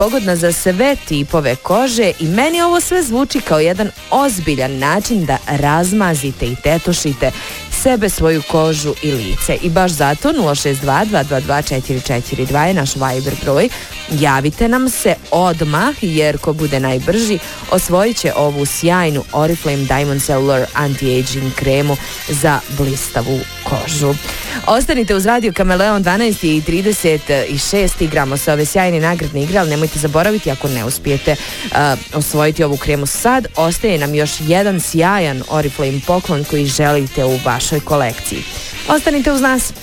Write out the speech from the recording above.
pogodna za sve tipove kože i meni ovo sve zvuči kao jedan ozbiljan način da razmazite i tetošite sebe, svoju kožu i lice. I baš zato 062-222-442 je naš Viber broj. Javite nam se odmah, jer ko bude najbrži osvojit će ovu sjajnu Oriflame Diamond Cellular Anti-Aging kremu za blistavu kožu. Ostanite uz Radio Kameleon, 12:36, igramo se ove sjajne nagradne igre, ali nemojte zaboraviti, ako ne uspijete osvojiti ovu kremu sad, ostaje nam još jedan sjajan Oriflame poklon koji želite u vašoj kolekciji. Ostanite uz nas.